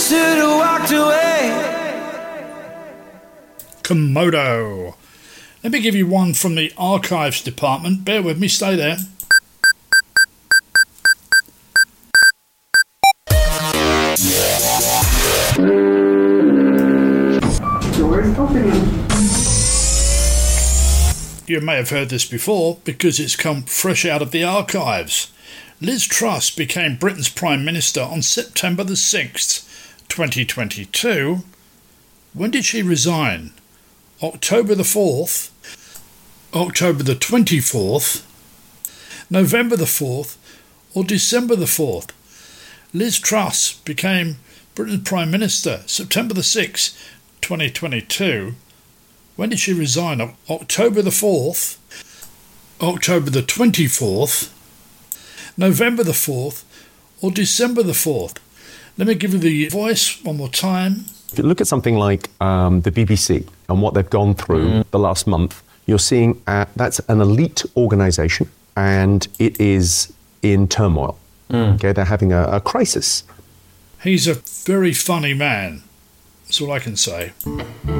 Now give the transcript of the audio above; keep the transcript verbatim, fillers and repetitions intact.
should have walked away. Komodo. Let me give you one from the archives department. Bear with me, stay there. Doors opening. You may have heard this before because it's come fresh out of the archives. Liz Truss became Britain's Prime Minister on September the sixth, twenty twenty-two. When did she resign? October the fourth, October the twenty-fourth, November the fourth, or December the fourth? Liz Truss became Britain's Prime Minister September the sixth, twenty twenty-two. When did she resign? October the fourth, October the twenty-fourth, November the fourth, or December the fourth? Let me give you the voice one more time. If you look at something like um, the B B C and what they've gone through mm. the last month, you're seeing uh, that's an elite organisation and it is in turmoil. Mm. Okay, they're having a, a crisis. He's a very funny man. That's all I can say.